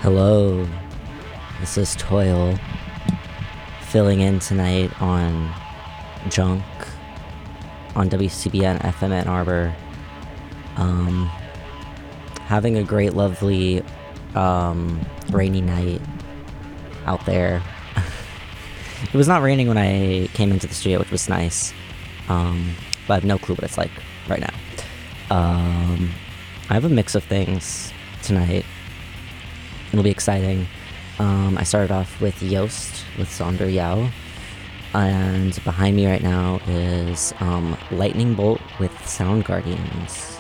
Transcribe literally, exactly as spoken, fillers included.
Hello, this is Toil, filling in tonight on Junk, on W C B N F M Ann Arbor. Um, having a great, lovely, um, rainy night out there. It was not raining when I came into the studio, which was nice, um, but I have no clue what it's like right now. Um, I have a mix of things tonight. It'll be exciting. Um, I started off with Yost with Sonder Yao, and behind me right now is um, Lightning Bolt with Sound Guardians.